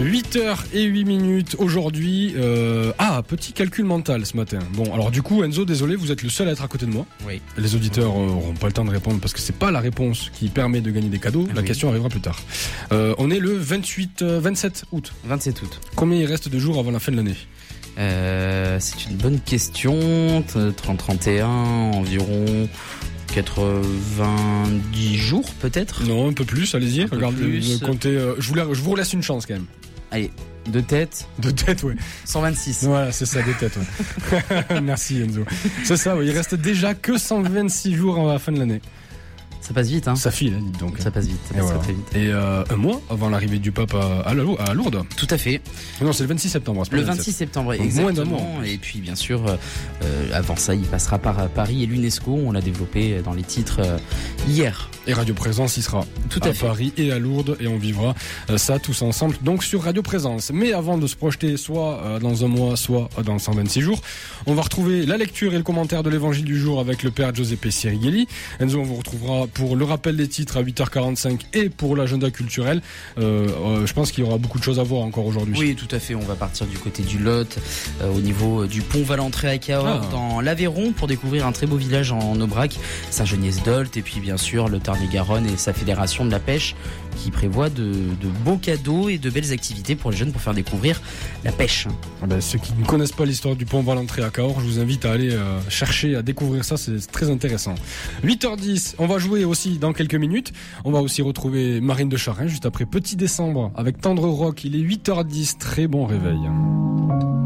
8h08 aujourd'hui. Petit calcul mental ce matin. Bon, alors du coup, Enzo, désolé, vous êtes le seul à être à côté de moi. Oui. Les auditeurs n'auront pas le temps de répondre parce que c'est pas la réponse qui permet de gagner des cadeaux. La question arrivera plus tard. On est le 27 août. 27 août. Combien il reste de jours avant la fin de l'année ? C'est une bonne question. 31, environ 90 jours peut-être. Non, un peu plus, allez-y. Regardez, comptez. Je vous laisse une chance quand même. Allez, de tête. De tête, ouais. 126. Voilà, c'est ça, de tête, ouais. Merci Enzo. C'est ça, ouais. Il reste déjà que 126 jours à la fin de l'année. Ça passe vite, hein. Ça file, hein, donc. Ça passe vite, ça passe très vite. Et un mois avant l'arrivée du pape à Lourdes. Tout à fait. Non, c'est le 26 septembre. Le 26 septembre, donc exactement. Moins d'un mois. Et puis, bien sûr, avant ça, il passera par Paris et l'UNESCO. On l'a développé dans les titres hier. Et Radio Présence, il sera tout à fait. Paris et à Lourdes. Et on vivra ça tous ensemble, donc sur Radio Présence. Mais avant de se projeter soit dans un mois, soit dans 126 jours, on va retrouver la lecture et le commentaire de l'évangile du jour avec le père Giuseppe Sirighelli. Enzo, on vous retrouvera pour le rappel des titres à 8h45 et pour l'agenda culturel. Je pense qu'il y aura beaucoup de choses à voir encore aujourd'hui. Oui, tout à fait. On va partir du côté du Lot, au niveau du pont Valentré à Cahors, dans l'Aveyron, pour découvrir un très beau village en Aubrac, Saint-Geniès-d'Olt, et puis bien sûr le Tarn-et-Garonne et sa fédération de la pêche qui prévoit de beaux cadeaux et de belles activités pour les jeunes pour faire découvrir la pêche. Ceux qui ne connaissent pas l'histoire du pont Valentré à Cahors, je vous invite à aller chercher, à découvrir ça, c'est très intéressant. 8h10, on va jouer aussi dans quelques minutes. On va aussi retrouver Marine de Charin juste après Petit Décembre avec Tendre Rock. Il est 8h10, très bon réveil.